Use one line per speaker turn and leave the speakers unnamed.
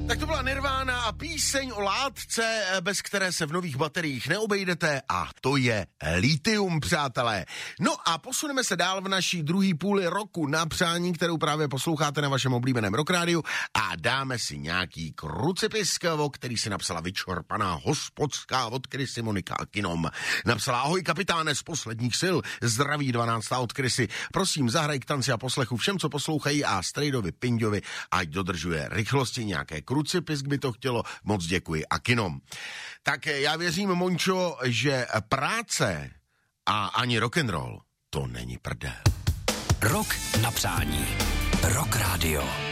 Tak to byla Nirvana a píseň o látce, bez které se v nových bateriích neobejdete, a to je litium, přátelé. No a posuneme se dál v naší druhé půli roku na přání, kterou právě posloucháte na vašem oblíbeném Rock Rádiu, a dáme si nějaký krucipisk, o který si napsala vyčerpaná hospodská od Krysy Monika Akinom. Napsala: ahoj kapitáne z posledních sil, zdraví 12. od Krysy. Prosím, zahraj k tanci a poslechu všem, co poslouchají, a Strejdovi Pinďovi, ať dodržuje rychlosti nějaké krucipisk by to chtělo. Moc děkuji Akinom. Tak já věřím, Mončo, že práce a ani rock'n'roll to není prdel.
Rok na přání. Rock Radio.